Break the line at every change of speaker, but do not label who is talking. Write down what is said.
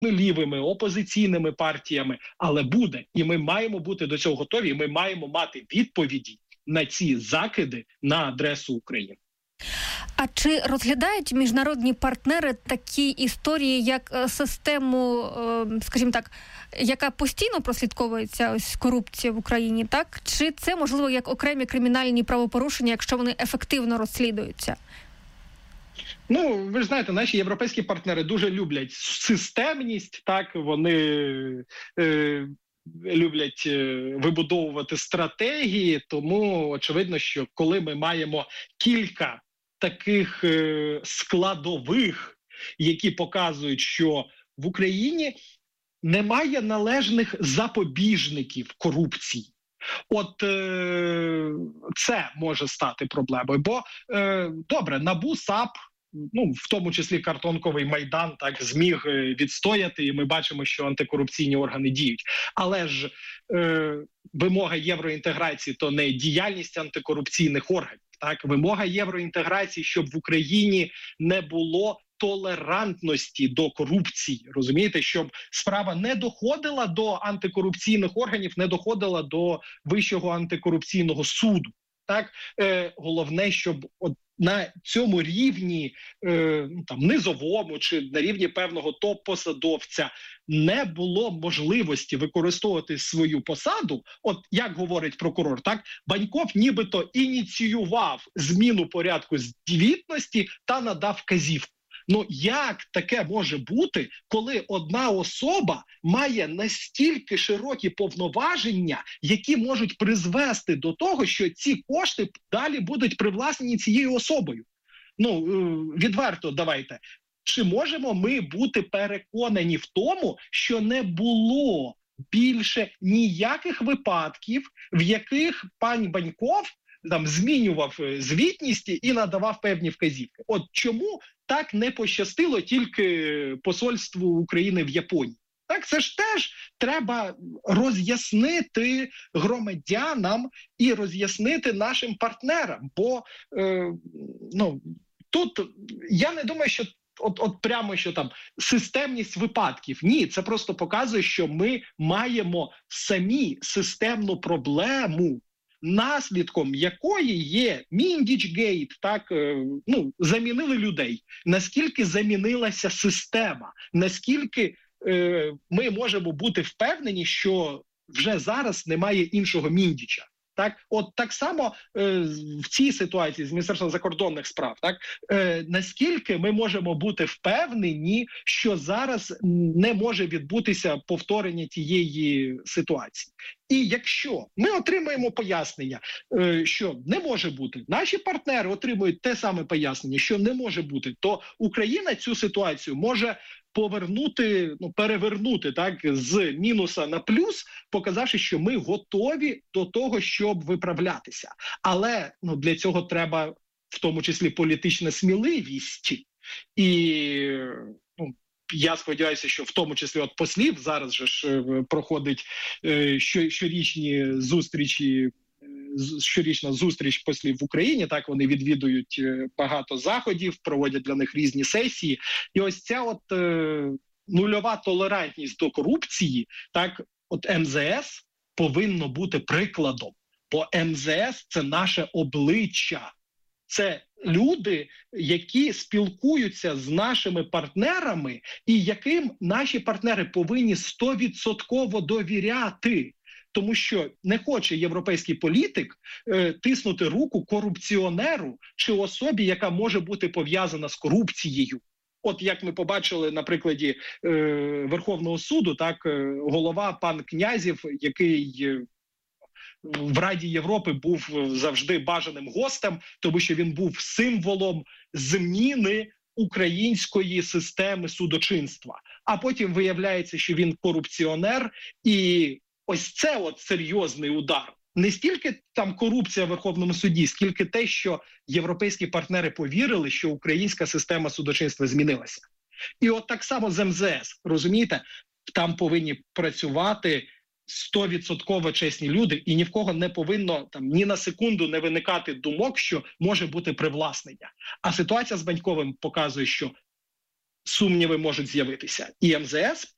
лівими, опозиційними партіями, але буде. І ми маємо бути до цього готові, і ми маємо мати відповіді на ці закиди на адресу України.
А чи розглядають міжнародні партнери такі історії, як систему, скажімо так, яка постійно прослідковується, ось корупція в Україні, так? Чи це, можливо, як окремі кримінальні правопорушення, якщо вони ефективно розслідуються?
Ну, ви ж знаєте, наші європейські партнери дуже люблять системність, так, вони люблять вибудовувати стратегії, тому очевидно, що коли ми маємо кілька таких складових, які показують, що в Україні немає належних запобіжників корупції. От це може стати проблемою, бо добре, НАБУ, САП, ну, в тому числі картонковий Майдан, так, зміг відстояти, і ми бачимо, що антикорупційні органи діють. Але ж вимога євроінтеграції – то не діяльність антикорупційних органів. Так, вимога євроінтеграції, щоб в Україні не було толерантності до корупції, розумієте, щоб справа не доходила до антикорупційних органів, не доходила до Вищого антикорупційного суду. Так, головне, щоб от на цьому рівні, там, низовому чи на рівні певного топ-посадовця не було можливості використовувати свою посаду, от як говорить прокурор, так, Баньков нібито ініціював зміну порядку звітності та надав вказівку. Ну, як таке може бути, коли одна особа має настільки широкі повноваження, які можуть призвести до того, що ці кошти далі будуть привласнені цією особою? Ну, відверто давайте. Чи можемо ми бути переконані в тому, що не було більше ніяких випадків, в яких пан Баньков там змінював звітність і надавав певні вказівки? От чому так не пощастило тільки посольству України в Японії? Так, це ж теж треба роз'яснити громадянам і роз'яснити нашим партнерам, бо тут я не думаю, що от прямо що там системність випадків. Ні, це просто показує, що ми маємо самі системну проблему, наслідком якої є Міндічгейт, так, замінили людей. Наскільки замінилася система, наскільки ми можемо бути впевнені, що вже зараз немає іншого Міндіча. Так, от так само в цій ситуації з Міністерством закордонних справ, так, наскільки ми можемо бути впевнені, що зараз не може відбутися повторення тієї ситуації. І якщо ми отримаємо пояснення, що не може бути, наші партнери отримують те саме пояснення, що не може бути, то Україна цю ситуацію може перевернути, так, з мінуса на плюс, показавши, що ми готові до того, щоб виправлятися. Але для цього треба в тому числі політична сміливість. І я сподіваюся, що в тому числі от послів зараз же ж проходить щорічна зустріч послів в Україні, так, вони відвідують багато заходів, проводять для них різні сесії. І ось ця от нульова толерантність до корупції, так, от МЗС повинно бути прикладом, бо МЗС – це наше обличчя. Це люди, які спілкуються з нашими партнерами і яким наші партнери повинні 100% довіряти. Тому що не хоче європейський політик тиснути руку корупціонеру чи особі, яка може бути пов'язана з корупцією. От як ми побачили на прикладі Верховного суду, так, голова пан Князєв, який в Раді Європи був завжди бажаним гостем, тому що він був символом зміни української системи судочинства. А потім виявляється, що він корупціонер, і ось це от серйозний удар. Не стільки там корупція в Верховному суді, скільки те, що європейські партнери повірили, що українська система судочинства змінилася. І от так само з МЗС, розумієте, там повинні працювати 100% чесні люди, і ні в кого не повинно там ні на секунду не виникати думок, що може бути привласнення. А ситуація з Баньковим показує, що сумніви можуть з'явитися. І МЗС